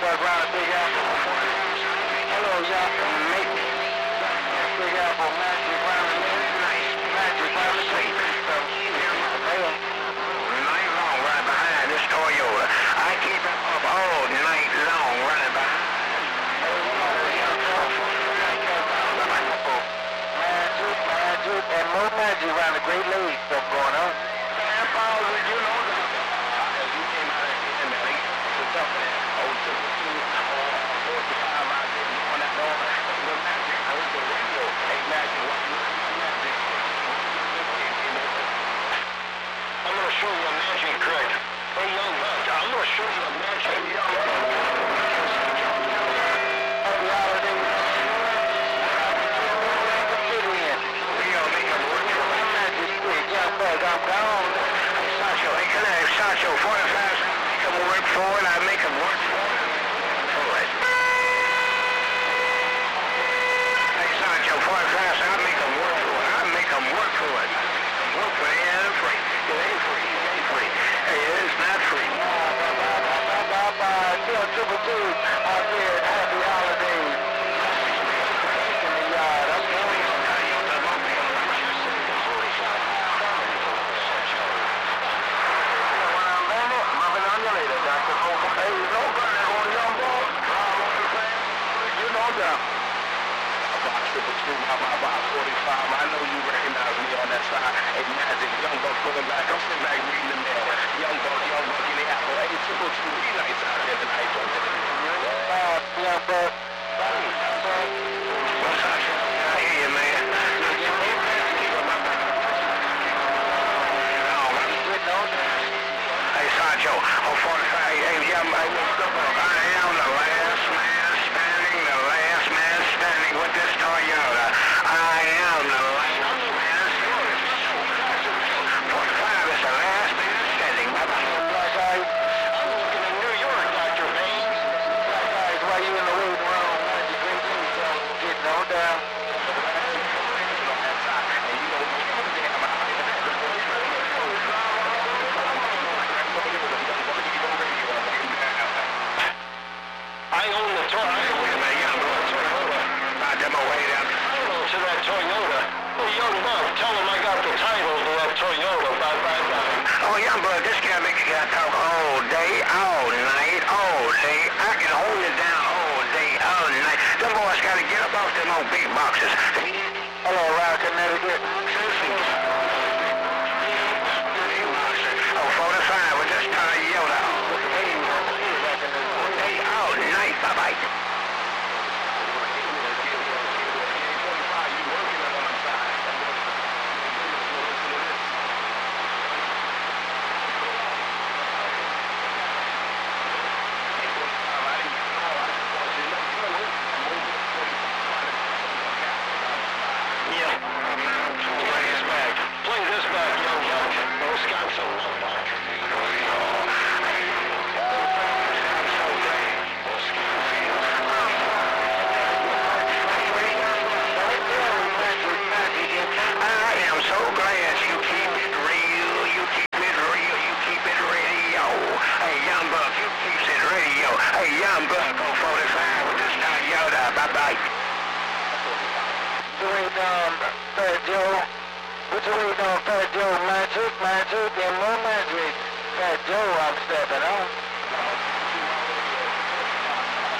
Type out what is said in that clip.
Buck round the Big Apple. Hello, y'all. Make Big Apple magic round the nice magic round the street. Night long right behind this Toyota. I keep it up all night long running behind. Magic and more magic around the Great Lakes stuff going on. You know that. You came out of here and the lake was up there. Old Triple Two, 45 out there on that road. The magic, I was the radio. Hey, magic, what you magic? I'm going to show you a magic trick. Hey, young man, I'm going to show you a magic. Happy holidays. I'm gone. Sancho, hey, can I have Sancho 45? Make him work for it. I make him work for it. Hey, Sancho 45, I make him work for it. I make him work for it. Work for it. It ain't free. It ain't free. It ain't free. Hey, it is not free. Bye-bye. Tell Triple Two out there, happy holidays. In the yard. I'm going. About Triple Two, about 45. I know you recognize me on that side. Hey, Magic, Young Buck pulling back. I'm sitting back reading the mail. Young Buck in the apple. Hey, Triple Two, be nice out there tonight. Young Buck. What's up? I hear you, man. Hey, Sancho, 45. Hey, Young Buck. I am the last man standing, the last man standing with this Toyota. I am the last man standing. 45 is the last man standing. Black eyes. I'm looking in New York, Dr. Baines. Black eyes, why you in the waiting room? Magic Great Lakes, getting on down. I own the Toyota. Wait a minute, young boy, Toyota. About to my way down. To that Toyota. Hey, young buck, tell him I got the title to that Toyota. Bye. Oh, young buck, this guy makes you talk all day, all night, all day. I can hold it down all day, all night. Them boys got to get up off them old big boxes. Hello, Rock, Connecticut. Oh, 45 with this Toyota. All night, bye-bye. Play this back, young buck. Wisconsin. Fat Joe, what you waiting on, Fat Joe? Magic, and more magic. Fat Joe, I'm stepping on.